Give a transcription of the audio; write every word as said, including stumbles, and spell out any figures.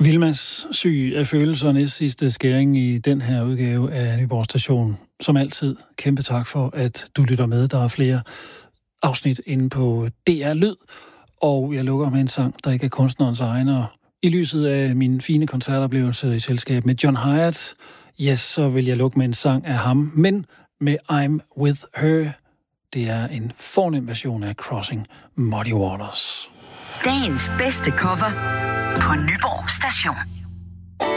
Vilmas syg af følelser, næst sidste skæring i den her udgave af Nyborg Station. Som altid, kæmpe tak for, at du lytter med. Der er flere afsnit inde på D R Lyd, og jeg lukker med en sang, der ikke er kunstnerens egen. Og i lyset af min fine koncertoplevelse i selskab med John Hiatt, yes, så vil jeg lukke med en sang af ham, men med I'm With Her. Det er en fornem version af Crossing Muddy Waters. Dagens bedste cover på Nyborg Station.